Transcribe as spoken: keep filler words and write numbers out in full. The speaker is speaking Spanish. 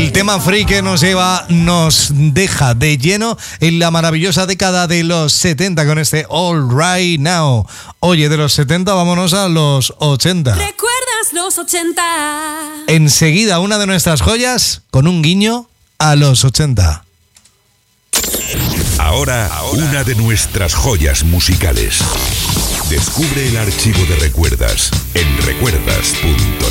El tema free que nos lleva, nos deja de lleno en la maravillosa década de los setenta con este All Right Now. Oye, de los setenta vámonos a los ochenta. ¿Recuerdas los ochenta? Enseguida una de nuestras joyas con un guiño a los ochenta. Ahora, Ahora, una de nuestras joyas musicales. Descubre el archivo de recuerdas en recuerdas punto net.